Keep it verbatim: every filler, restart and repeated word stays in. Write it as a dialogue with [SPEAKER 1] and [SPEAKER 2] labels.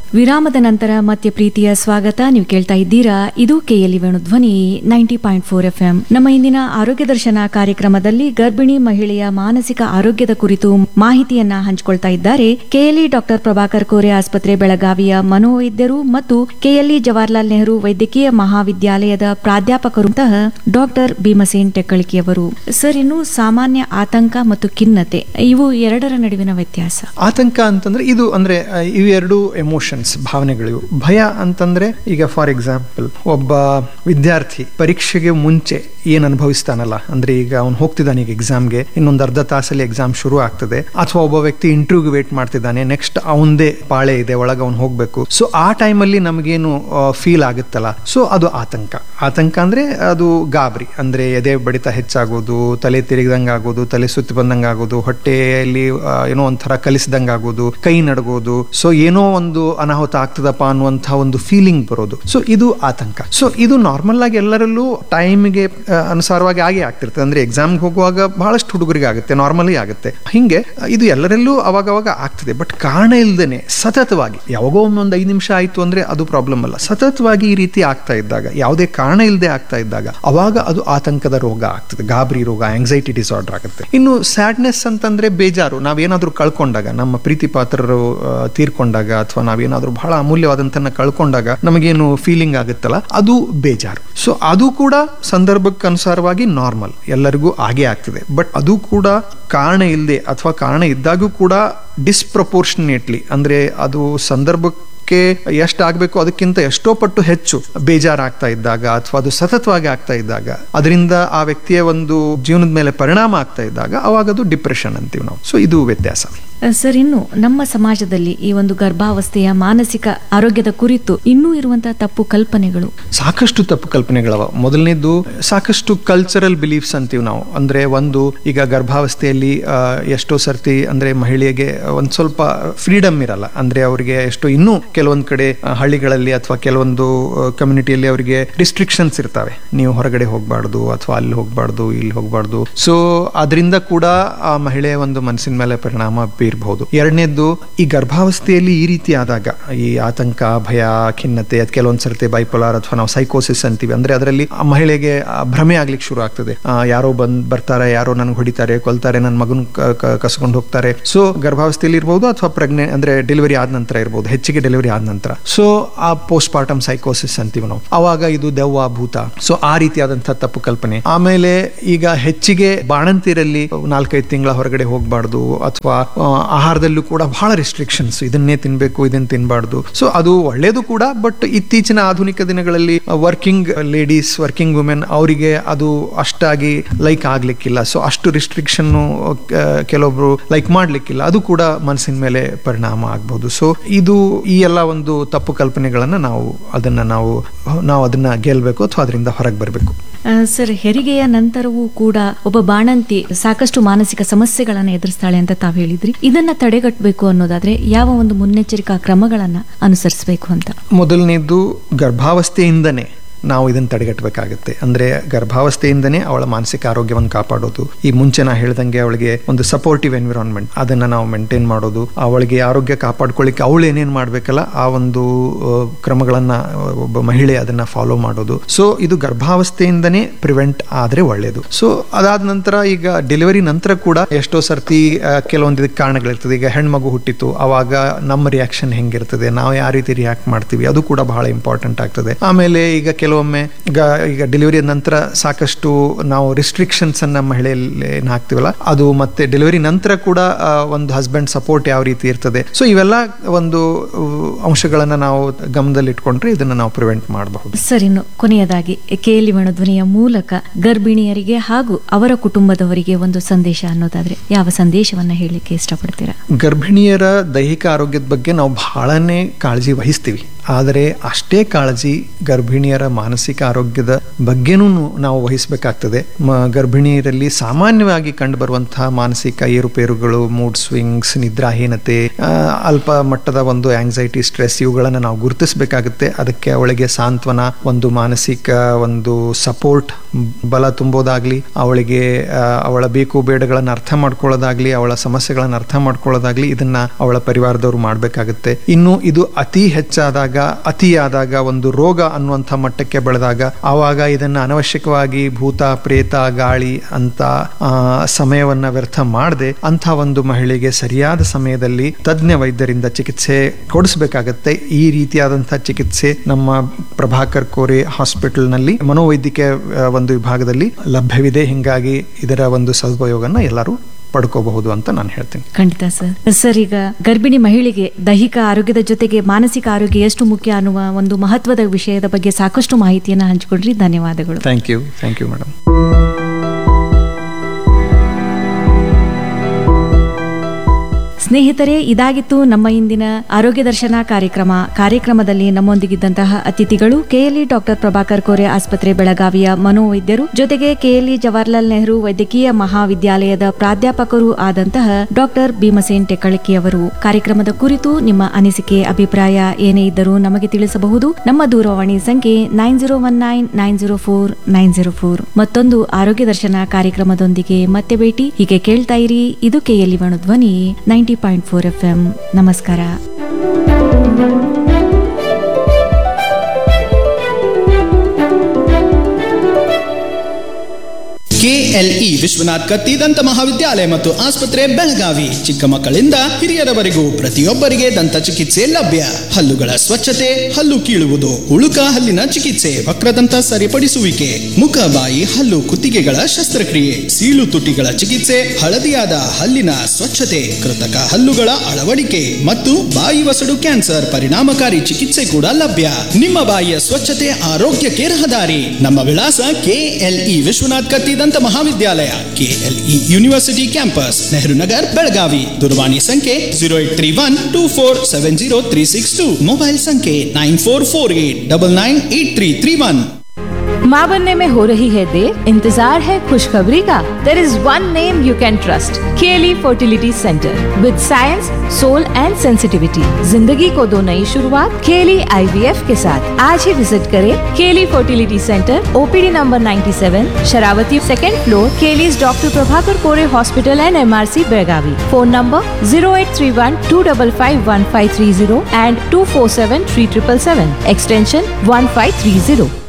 [SPEAKER 1] ವಿರಾಮದ ನಂತರ ಮತ್ತೆ ಪ್ರೀತಿಯ ಸ್ವಾಗತ. ನೀವು ಕೇಳ್ತಾ ಇದ್ದೀರಾ, ಇದು ಕೆಎಲ್ಇ ವೇಣು ಧ್ವನಿ ninety point four F M. ನಮ್ಮ ಇಂದಿನ ಆರೋಗ್ಯ ದರ್ಶನ ಕಾರ್ಯಕ್ರಮದಲ್ಲಿ ಗರ್ಭಿಣಿ ಮಹಿಳೆಯ ಮಾನಸಿಕ ಆರೋಗ್ಯದ ಕುರಿತು ಮಾಹಿತಿಯನ್ನ ಹಂಚಿಕೊಳ್ತಾ ಇದ್ದಾರೆ ಕೆಎಲ್ಇ ಡಾಕ್ಟರ್ ಪ್ರಭಾಕರ್ ಕೋರೆ ಆಸ್ಪತ್ರೆ ಬೆಳಗಾವಿಯ ಮನೋವೈದ್ಯರು ಮತ್ತು ಕೆಎಲ್ಇ ಜವಾಹರ್ಲಾಲ್ ನೆಹರು ವೈದ್ಯಕೀಯ ಮಹಾವಿದ್ಯಾಲಯದ ಪ್ರಾಧ್ಯಾಪಕರುಂತಹ ಡಾಕ್ಟರ್ ಭೀಮಸೇನ್ ಟೆಕ್ಕಳಿಕೆಯವರು. ಸರ್, ಇನ್ನು ಸಾಮಾನ್ಯ ಆತಂಕ ಮತ್ತು ಖಿನ್ನತೆ, ಇವು ಎರಡರ ನಡುವಿನ ವ್ಯತ್ಯಾಸ?
[SPEAKER 2] ಆತಂಕ ಅಂತಂದ್ರೆ ಇದು ಅಂದ್ರೆ ಇವೆರಡು ಎಮೋಷನ್ಸ್, ಭಾವನೆಗಳು. ಭಯ ಅಂತಂದ್ರೆ ಈಗ ಫಾರ್ ಎಕ್ಸಾಂಪಲ್ ಒಬ್ಬ ವಿದ್ಯಾರ್ಥಿ ಪರೀಕ್ಷೆಗೆ ಮುಂಚೆ ಏನ್ ಅನುಭವಿಸ್ತಾನಲ್ಲ, ಅಂದ್ರೆ ಈಗ ಅವ್ನು ಹೋಗ್ತಿದ್ದಾನೆ ಈಗ ಎಕ್ಸಾಮ್ಗೆ, ಇನ್ನೊಂದು ಅರ್ಧ ತಾಸಲ್ಲಿ ಎಕ್ಸಾಮ್ ಶುರು ಆಗ್ತದೆ, ಅಥವಾ ಒಬ್ಬ ವ್ಯಕ್ತಿ ಇಂಟರ್ವ್ಯೂಗೆ ವೇಟ್ ಮಾಡ್ತಿದ್ದಾನೆ, ನೆಕ್ಸ್ಟ್ ಅವಂದೇ ಪಾಳೆ ಇದೆ, ಒಳಗೆ ಅವ್ನು ಹೋಗ್ಬೇಕು. ಸೊ ಆ ಟೈಮಲ್ಲಿ ನಮಗೇನು ಫೀಲ್ ಆಗುತ್ತಲ್ಲ, ಸೊ ಅದು ಆತಂಕ. ಆತಂಕ ಅಂದ್ರೆ ಅದು ಗಾಬರಿ, ಅಂದ್ರೆ ಎದೆ ಬಡಿತ ಹೆಚ್ಚಾಗೋದು, ತಲೆ ತಿರುಗಿದಂಗೆ ಆಗೋದು, ತಲೆ ಸುತ್ತಿ ಬಂದಂಗೆ ಆಗೋದು, ಹೊಟ್ಟೆಯಲ್ಲಿ ಏನೋ ಒಂಥರ ಕಲಿಸಿದಂಗೆ ಆಗೋದು, ಕೈ ನಡಗೋದು, ಸೊ ಏನೋ ಒಂದು ಅನಾಹುತ ಆಗ್ತದಪ್ಪ ಅನ್ನುವಂತಹ ಒಂದು ಫೀಲಿಂಗ್ ಬರೋದು. ಸೊ ಇದು ಆತಂಕ. ಸೊ ಇದು ನಾರ್ಮಲ್ ಆಗಿ ಎಲ್ಲರಲ್ಲೂ ಟೈಮ್ಗೆ ಅನುಸಾರವಾಗಿ ಆಗೇ ಆಗ್ತಿರ್ತದೆ. ಅಂದ್ರೆ ಎಕ್ಸಾಮ್ಗೆ ಹೋಗುವಾಗ ಬಹಳಷ್ಟು ಹುಡುಗರಿಗೆ ಆಗುತ್ತೆ, ನಾರ್ಮಲಿ ಆಗುತ್ತೆ. ಹಿಂಗೆ ಇದು ಎಲ್ಲರಲ್ಲೂ ಅವಾಗವಾಗ ಆಗ್ತದೆ. ಬಟ್ ಕಾರಣ ಇಲ್ದೇನೆ ಸತತವಾಗಿ ಯಾವಾಗೋ ಒಂದು ಐದು ನಿಮಿಷ ಆಯ್ತು ಅಂದ್ರೆ ಅದು ಪ್ರಾಬ್ಲಮ್ ಅಲ್ಲ. ಸತತವಾಗಿ ಈ ರೀತಿ ಆಗ್ತಾ ಇದ್ದಾಗ, ಯಾವುದೇ ಕಾರಣ ಇಲ್ಲದೆ ಆಗ್ತಾ ಇದ್ದಾಗ, ಅವಾಗ ಅದು ಆತಂಕದ ರೋಗ ಆಗ್ತದೆ, ಗಾಬರಿ ರೋಗ, ಆಂಗ್ಸೈಟಿ ಡಿಸಾರ್ಡರ್ ಆಗುತ್ತೆ. ಇನ್ನು ಸ್ಯಾಡ್ನೆಸ್ ಅಂತಂದ್ರೆ ಬೇಜಾರು, ನಾವೇನಾದ್ರೂ ಕಳ್ಕೊಂಡಾಗ, ನಮ್ಮ ಪ್ರೀತಿ ಪಾತ್ರರು ತೀರ್ಕೊಂಡಾಗ, ಅಥವಾ ನಾವೇನಾದ್ರೂ ಬಹಳ ಅಮೂಲ್ಯವಾದಂತನ್ನ ಕಳ್ಕೊಂಡಾಗ ನಮಗೇನು ಫೀಲಿಂಗ್ ಆಗುತ್ತಲ್ಲ, ಅದು ಬೇಜಾರು. ಸೊ ಅದು ಕೂಡ ಸಂದರ್ಭಕ್ಕೆ ಅನುಸಾರವಾಗಿ ನಾರ್ಮಲ್, ಎಲ್ಲರಿಗೂ ಆಗೇ ಆಗ್ತದೆ. ಬಟ್ ಅದು ಕೂಡ ಕಾರಣ ಇಲ್ಲದೆ ಅಥವಾ ಕಾರಣ ಇದ್ದಾಗೂ ಕೂಡ ಡಿಸ್ಪ್ರಪೋರ್ಷನೇಟ್ಲಿ, ಅಂದ್ರೆ ಅದು ಸಂದರ್ಭಕ್ಕೆ ಎಷ್ಟು ಆಗ್ಬೇಕು ಅದಕ್ಕಿಂತ ಎಷ್ಟೋ ಪಟ್ಟು ಹೆಚ್ಚು ಬೇಜಾರಾಗ್ತಾ ಇದ್ದಾಗ, ಅಥವಾ ಅದು ಸತತವಾಗಿ ಆಗ್ತಾ ಇದ್ದಾಗ, ಅದರಿಂದ ಆ ವ್ಯಕ್ತಿಯ ಒಂದು ಜೀವನದ ಮೇಲೆ ಪರಿಣಾಮ ಆಗ್ತಾ ಇದ್ದಾಗ, ಅವಾಗ ಅದು ಡಿಪ್ರೆಷನ್ ಅಂತೀವಿ ನಾವು. ಸೊ ಇದು ವ್ಯತ್ಯಾಸ.
[SPEAKER 1] ಸರ್, ಇನ್ನು ನಮ್ಮ ಸಮಾಜದಲ್ಲಿ ಈ ಒಂದು ಗರ್ಭಾವಸ್ಥೆಯ ಮಾನಸಿಕ ಆರೋಗ್ಯದ ಕುರಿತು ಇನ್ನೂ ಇರುವಂತಹ ತಪ್ಪು ಕಲ್ಪನೆಗಳು,
[SPEAKER 2] ಸಾಕಷ್ಟು ತಪ್ಪು ಕಲ್ಪನೆಗಳವ. ಮೊದಲನೇದು ಸಾಕಷ್ಟು ಕಲ್ಚರಲ್ ಬಿಲೀಫ್ಸ್ ಅಂತೀವಿ ನಾವು. ಅಂದ್ರೆ ಒಂದು, ಈಗ ಗರ್ಭಾವಸ್ಥೆಯಲ್ಲಿ ಎಷ್ಟೋ ಸರ್ತಿ ಅಂದ್ರೆ ಮಹಿಳೆಗೆ ಒಂದ್ ಸ್ವಲ್ಪ ಫ್ರೀಡಮ್ ಇರಲ್ಲ. ಅಂದ್ರೆ ಅವರಿಗೆ ಎಷ್ಟೋ ಇನ್ನೂ ಕೆಲವೊಂದ್ ಕಡೆ ಹಳ್ಳಿಗಳಲ್ಲಿ ಅಥವಾ ಕೆಲವೊಂದು ಕಮ್ಯುನಿಟಿಯಲ್ಲಿ ಅವರಿಗೆ ರಿಸ್ಟ್ರಿಕ್ಷನ್ಸ್ ಇರ್ತವೆ. ನೀವು ಹೊರಗಡೆ ಹೋಗ್ಬಾರ್ದು, ಅಥವಾ ಅಲ್ಲಿ ಹೋಗ್ಬಾರ್ದು, ಇಲ್ಲಿ ಹೋಗ್ಬಾರ್ದು. ಸೊ ಅದರಿಂದ ಕೂಡ ಆ ಮಹಿಳೆಯ ಒಂದು ಮನಸ್ಸಿನ ಮೇಲೆ ಪರಿಣಾಮ ಬೀರಬಹುದು. ಎರಡನೇದ್ದು, ಈ ಗರ್ಭಾವಸ್ಥೆಯಲ್ಲಿ ಈ ರೀತಿ ಆದಾಗ ಈ ಆತಂಕ, ಭಯ, ಖಿನ್ನತೆ, ಅದು ಕೆಲವೊಂದ್ ಸರ್ತಿ ಬೈಪೋಲಾರ್ ಅಥವಾ ನಾವು ಸೈಕೋಸಿಸ್ ಅಂತೀವಿ. ಅಂದ್ರೆ ಅದರಲ್ಲಿ ಆ ಮಹಿಳೆಗೆ ಭ್ರಮೆ ಆಗ್ಲಿಕ್ಕೆ ಶುರು ಆಗ್ತದೆ. ಯಾರೋ ಬಂದ್ ಬರ್ತಾರೆ, ಯಾರೋ ನನ್ಗೆ ಹೊಡಿತಾರೆ, ಕೊಲ್ತಾರೆ, ನನ್ನ ಮಗನ್ ಕಸ್ಕೊಂಡು ಹೋಗ್ತಾರೆ. ಸೊ ಗರ್ಭಾವಸ್ಥೆಯಲ್ಲಿ ಇರಬಹುದು, ಅಥವಾ ಪ್ರೆಗ್ನೆಂಟ್ ಅಂದ್ರೆ ಡೆಲಿವರಿ ಆದ ನಂತರ ಇರಬಹುದು, ಹೆಚ್ಚಿಗೆ ಡೆಲಿವರಿ ಆದ ನಂತರ. ಸೊ ಆ ಪೋಸ್ಟ್ ಪಾರ್ಟಮ್ ಸೈಕೋಸಿಸ್ ಅಂತೀವಿ ನಾವು. ಅವಾಗ ಇದು ದೆವ್ವ, ಭೂತ, ಸೊ ಆ ರೀತಿಯಾದಂತಹ ತಪ್ಪು ಕಲ್ಪನೆ. ಆಮೇಲೆ ಈಗ ಹೆಚ್ಚಿಗೆ ಬಾಣಂತಿರಲ್ಲಿ ನಾಲ್ಕೈದು ತಿಂಗಳ ಹೊರಗಡೆ ಹೋಗ್ಬಾರ್ದು, ಅಥವಾ ಆಹಾರದಲ್ಲೂ ಕೂಡ ಬಹಳ ರಿಸ್ಟ್ರಿಕ್ಷನ್ಸ್, ಇದನ್ನೇ ತಿನ್ಬೇಕು, ಇದನ್ನ ತಿನ್ಬಾರ್ದು. ಸೊ ಅದು ಒಳ್ಳೇದು ಕೂಡ. ಬಟ್ ಇತ್ತೀಚಿನ ಆಧುನಿಕ ದಿನಗಳಲ್ಲಿ ವರ್ಕಿಂಗ್ ಲೇಡೀಸ್, ವರ್ಕಿಂಗ್ ವುಮೆನ್, ಅವರಿಗೆ ಅದು ಅಷ್ಟಾಗಿ ಲೈಕ್ ಆಗ್ಲಿಕ್ಕಿಲ್ಲ. ಸೊ ಅಷ್ಟು ರಿಸ್ಟ್ರಿಕ್ಷನ್ ಕೆಲವೊಬ್ರು ಲೈಕ್ ಮಾಡ್ಲಿಕ್ಕಿಲ್ಲ, ಅದು ಕೂಡ ಮನಸ್ಸಿನ ಮೇಲೆ ಪರಿಣಾಮ ಆಗ್ಬಹುದು. ಸೊ ಇದು ಈ ಎಲ್ಲ ಒಂದು ತಪ್ಪು ಕಲ್ಪನೆಗಳನ್ನ ನಾವು ಅದನ್ನ ನಾವು ನಾವು ಅದನ್ನ ಗೆಲ್ಬೇಕು, ಅಥವಾ ಅದರಿಂದ ಹೊರಗೆ ಬರಬೇಕು.
[SPEAKER 1] ಸರ್, ಹೆರಿಗೆಯ ನಂತರವೂ ಕೂಡ ಒಬ್ಬ ಬಾಣಂತಿ ಸಾಕಷ್ಟು ಮಾನಸಿಕ ಸಮಸ್ಯೆಗಳನ್ನ ಎದುರಿಸ್ತಾಳೆ ಅಂತ ತಾವು ಹೇಳಿದ್ರಿ. ಇದನ್ನ ತಡೆಗಟ್ಟಬೇಕು ಅನ್ನೋದಾದ್ರೆ ಯಾವ ಒಂದು ಮುನ್ನೆಚ್ಚರಿಕಾ ಕ್ರಮಗಳನ್ನ ಅನುಸರಿಸಬೇಕು ಅಂತ?
[SPEAKER 2] ಮೊದಲನೇದು, ಗರ್ಭಾವಸ್ಥೆಯಿಂದನೇ ನಾವು ಇದನ್ನು ತಡೆಗಟ್ಟಬೇಕಾಗುತ್ತೆ. ಅಂದ್ರೆ ಗರ್ಭಾವಸ್ಥೆಯಿಂದನೇ ಅವಳ ಮಾನಸಿಕ ಆರೋಗ್ಯವನ್ನು ಕಾಪಾಡೋದು. ಈ ಮುಂಚೆ ನಾ ಹೇಳ್ದಂಗೆ ಅವಳಿಗೆ ಒಂದು ಸಪೋರ್ಟಿವ್ ಎನ್ವಿರಾನ್ಮೆಂಟ್ ಅದನ್ನ ನಾವು ಮೇಂಟೈನ್ ಮಾಡೋದು, ಅವಳಿಗೆ ಆರೋಗ್ಯ ಕಾಪಾಡ್ಕೊಳ್ಳಿಕ್ಕೆ ಅವಳು ಏನೇನು ಮಾಡ್ಬೇಕಲ್ಲ ಆ ಒಂದು ಕ್ರಮಗಳನ್ನ ಒಬ್ಬ ಮಹಿಳೆ ಅದನ್ನ ಫಾಲೋ ಮಾಡೋದು. ಸೊ ಇದು ಗರ್ಭಾವಸ್ಥೆಯಿಂದನೇ ಪ್ರಿವೆಂಟ್ ಆದ್ರೆ ಒಳ್ಳೇದು. ಸೊ ಅದಾದ ನಂತರ ಈಗ ಡೆಲಿವರಿ ನಂತರ ಕೂಡ ಎಷ್ಟೋ ಸರ್ತಿ ಕೆಲವೊಂದು ಇದಕ್ಕೆ ಕಾರಣಗಳಿರ್ತದೆ. ಈಗ ಹೆಣ್ಮಗು ಹುಟ್ಟಿತು, ಅವಾಗ ನಮ್ಮ ರಿಯಾಕ್ಷನ್ ಹೆಂಗಿರ್ತದೆ, ನಾವು ಯಾವ ರೀತಿ ರಿಯಾಕ್ಟ್ ಮಾಡ್ತೀವಿ, ಅದು ಕೂಡ ಬಹಳ ಇಂಪಾರ್ಟೆಂಟ್ ಆಗ್ತದೆ. ಆಮೇಲೆ ಈಗ ಕೆಲವೊಮ್ಮೆ ಈಗ ಈಗ ಡೆಲಿವರಿ ನಂತರ ಸಾಕಷ್ಟು ನಾವು ರಿಸ್ಟ್ರಿಕ್ಷನ್ಸ್ ಅನ್ನ ಮಹಿಳೆಯಲ್ಲಿ ಏನು ಹಾಕ್ತಿವಲ್ಲ, ಅದು ಮತ್ತೆ ಡೆಲಿವರಿ ನಂತರ ಕೂಡ ಒಂದು ಹಸ್ಬೆಂಡ್ ಸಪೋರ್ಟ್ ಯಾವ ರೀತಿ ಇರ್ತದೆ. ಸೊ ಇವೆಲ್ಲ ಒಂದು ಅಂಶಗಳನ್ನ ನಾವು ಗಮನದಲ್ಲಿ ಇಟ್ಕೊಂಡ್ರೆ ಇದನ್ನ ನಾವು ಪ್ರಿವೆಂಟ್ ಮಾಡಬಹುದು.
[SPEAKER 1] ಸರ್, ಇನ್ನು ಕೊನೆಯದಾಗಿ ಕೆಎಲ್ಇ ವೇಣು ಧ್ವನಿಯ ಮೂಲಕ ಗರ್ಭಿಣಿಯರಿಗೆ ಹಾಗೂ ಅವರ ಕುಟುಂಬದವರಿಗೆ ಒಂದು ಸಂದೇಶ ಅನ್ನೋದಾದ್ರೆ ಯಾವ ಸಂದೇಶವನ್ನ ಹೇಳಲಿಕ್ಕೆ ಇಷ್ಟಪಡ್ತೀರಾ?
[SPEAKER 2] ಗರ್ಭಿಣಿಯರ ದೈಹಿಕ ಆರೋಗ್ಯದ ಬಗ್ಗೆ ನಾವು ಬಹಳನೇ ಕಾಳಜಿ ವಹಿಸ್ತೀವಿ. ಆದರೆ ಅಷ್ಟೇ ಕಾಳಜಿ ಗರ್ಭಿಣಿಯರ ಮಾನಸಿಕ ಆರೋಗ್ಯದ ಬಗ್ಗೆನೂ ನಾವು ವಹಿಸಬೇಕಾಗ್ತದೆ. ಗರ್ಭಿಣಿಯರಲ್ಲಿ ಸಾಮಾನ್ಯವಾಗಿ ಕಂಡುಬರುವಂತಹ ಮಾನಸಿಕ ಏರುಪೇರುಗಳು, ಮೂಡ್ ಸ್ವಿಂಗ್ಸ್, ನಿದ್ರಾಹೀನತೆ, ಅಲ್ಪ ಮಟ್ಟದ ಒಂದು ಆಂಗ್ಸೈಟಿ, ಸ್ಟ್ರೆಸ್, ಇವುಗಳನ್ನು ನಾವು ಗುರುತಿಸಬೇಕಾಗುತ್ತೆ. ಅದಕ್ಕೆ ಅವಳಿಗೆ ಸಾಂತ್ವನ, ಒಂದು ಮಾನಸಿಕ ಒಂದು ಸಪೋರ್ಟ್, ಬಲ ತುಂಬೋದಾಗ್ಲಿ, ಅವಳಿಗೆ ಅವಳ ಬೇಕು ಬೇಡಗಳನ್ನು ಅರ್ಥ ಮಾಡ್ಕೊಳ್ಳೋದಾಗ್ಲಿ, ಅವಳ ಸಮಸ್ಯೆಗಳನ್ನು ಅರ್ಥ ಮಾಡ್ಕೊಳ್ಳೋದಾಗ್ಲಿ, ಇದನ್ನ ಅವಳ ಪರಿವಾರದವರು ಮಾಡಬೇಕಾಗುತ್ತೆ. ಇನ್ನು ಇದು ಅತಿ ಹೆಚ್ಚಾದಾಗ, ಅತಿಯಾದಾಗ, ಒಂದು ರೋಗ ಅನ್ನುವಂಥ ಮಟ್ಟಕ್ಕೆ ಬೆಳೆದಾಗ ಆವಾಗ ಇದನ್ನ ಅನವಶ್ಯಕವಾಗಿ ಭೂತ ಪ್ರೇತ ಗಾಳಿ ಅಂತ ಸಮಯವನ್ನ ವ್ಯರ್ಥ ಮಾಡದೆ ಅಂಥ ಒಂದು ಮಹಿಳೆಗೆ ಸರಿಯಾದ ಸಮಯದಲ್ಲಿ ತಜ್ಞ ವೈದ್ಯರಿಂದ ಚಿಕಿತ್ಸೆ ಕೊಡಿಸಬೇಕಾಗತ್ತೆ. ಈ ರೀತಿಯಾದಂತಹ ಚಿಕಿತ್ಸೆ ನಮ್ಮ ಪ್ರಭಾಕರ್ ಕೋರೆ ಹಾಸ್ಪಿಟಲ್ನಲ್ಲಿ ಮನೋವೈದ್ಯಕೀಯ ಒಂದು ವಿಭಾಗದಲ್ಲಿ ಲಭ್ಯವಿದೆ. ಹಿಂಗಾಗಿ ಇದರ ಒಂದು ಸದುಪಯೋಗನ ಎಲ್ಲರೂ ಪಡ್ಕೋಬಹುದು ಅಂತ ನಾನು ಹೇಳ್ತೀನಿ.
[SPEAKER 1] ಖಂಡಿತ ಸರ್. ಸರ್, ಈಗ ಗರ್ಭಿಣಿ ಮಹಿಳೆಗೆ ದೈಹಿಕ ಆರೋಗ್ಯದ ಜೊತೆಗೆ ಮಾನಸಿಕ ಆರೋಗ್ಯ ಎಷ್ಟು ಮುಖ್ಯ ಅನ್ನುವ ಒಂದು ಮಹತ್ವದ ವಿಷಯದ ಬಗ್ಗೆ ಸಾಕಷ್ಟು ಮಾಹಿತಿಯನ್ನು ಹಂಚಿಕೊಂಡ್ರಿ. ಧನ್ಯವಾದಗಳು.
[SPEAKER 2] Thank you thank you madam.
[SPEAKER 1] ಸ್ನೇಹಿತರೆ, ಇದಾಗಿತ್ತು ನಮ್ಮ ಇಂದಿನ ಆರೋಗ್ಯ ದರ್ಶನ ಕಾರ್ಯಕ್ರಮ. ಕಾರ್ಯಕ್ರಮದಲ್ಲಿ ನಮ್ಮೊಂದಿಗಿದ್ದಂತಹ ಅತಿಥಿಗಳು ಕೆಎಲ್ಇ ಡಾಕ್ಟರ್ ಪ್ರಭಾಕರ್ ಕೋರೆ ಆಸ್ಪತ್ರೆ ಬೆಳಗಾವಿಯ ಮನೋವೈದ್ಯರು, ಜೊತೆಗೆ ಕೆಎಲ್ಇ ಜವಾಹರ್ಲಾಲ್ ನೆಹರು ವೈದ್ಯಕೀಯ ಮಹಾವಿದ್ಯಾಲಯದ ಪ್ರಾಧ್ಯಾಪಕರು ಆದಂತಹ ಡಾಕ್ಟರ್ ಭೀಮಸೇನ್ ಟೆಕ್ಕಳಕಿ ಅವರು. ಕಾರ್ಯಕ್ರಮದ ಕುರಿತು ನಿಮ್ಮ ಅನಿಸಿಕೆ, ಅಭಿಪ್ರಾಯ ಏನೇ ಇದ್ದರೂ ನಮಗೆ ತಿಳಿಸಬಹುದು. ನಮ್ಮ ದೂರವಾಣಿ ಸಂಖ್ಯೆ nine zero one nine nine zero four nine zero four. ಮತ್ತೊಂದು ಆರೋಗ್ಯ ದರ್ಶನ ಕಾರ್ಯಕ್ರಮದೊಂದಿಗೆ ಮತ್ತೆ ಭೇಟಿ. ಹೀಗೆ ಕೇಳ್ತಾ ಇರಿ, ಇದು ಕೆಎಲ್ಇ ಧ್ವನಿ ninety point four F M. ನಮಸ್ಕಾರ.
[SPEAKER 3] ಕೆಎಲ್ಇ ವಿಶ್ವನಾಥ್ ಕತ್ತಿ ದಂತ ಮಹಾವಿದ್ಯಾಲಯ ಮತ್ತು ಆಸ್ಪತ್ರೆ ಬೆಳಗಾವಿ. ಚಿಕ್ಕ ಮಕ್ಕಳಿಂದ ಹಿರಿಯರವರೆಗೂ ಪ್ರತಿಯೊಬ್ಬರಿಗೆ ದಂತ ಚಿಕಿತ್ಸೆ ಲಭ್ಯ. ಹಲ್ಲುಗಳ ಸ್ವಚ್ಛತೆ, ಹಲ್ಲು ಕೀಳುವುದು, ಉಳುಕ ಹಲ್ಲಿನ ಚಿಕಿತ್ಸೆ, ವಕ್ರದಂತ ಸರಿಪಡಿಸುವಿಕೆ, ಮುಖ ಬಾಯಿ ಹಲ್ಲು ಕುತ್ತಿಗೆಗಳ ಶಸ್ತ್ರಕ್ರಿಯೆ, ಸೀಳು ತುಟಿಗಳ ಚಿಕಿತ್ಸೆ, ಹಳದಿಯಾದ ಹಲ್ಲಿನ ಸ್ವಚ್ಛತೆ, ಕೃತಕ ಹಲ್ಲುಗಳ ಅಳವಡಿಕೆ ಮತ್ತು ಬಾಯಿ ವಸಡು ಕ್ಯಾನ್ಸರ್ ಪರಿಣಾಮಕಾರಿ ಚಿಕಿತ್ಸೆ ಕೂಡ ಲಭ್ಯ. ನಿಮ್ಮ ಬಾಯಿಯ ಸ್ವಚ್ಛತೆ ಆರೋಗ್ಯಕ್ಕೆ ರಹದಾರಿ. ನಮ್ಮ ವಿಳಾಸ ಕೆಎಲ್ಇ ವಿಶ್ವನಾಥ್ ಕತ್ತಿ ದಂತ ಮಹಾವಿದ್ಯಾಲಯ, KLE university campus, Nehru Nagar, Belagavi. ದೂರವಾಣಿ ಸಂಖ್ಯೆ zero eight three one two four seven zero three six two. Mobile संख्या nine four four eight double nine eight three three one.
[SPEAKER 4] माँ बनने में हो रही है देर, इंतजार है खुशखबरी का? There is one name you can trust, केली fertility centre with science, soul and sensitivity. जिंदगी को दो नई शुरुआत केली आईवीएफ के साथ. आज ही विजिट करें केली fertility centre, OPD number ninety seven, Sharavati, second floor, केलीज doctor Prabhakar कोरे hospital and MRC Belagavi. Phone number zero eight three one two double five one five three zero and to four seven three triple seven, extension one five three zero.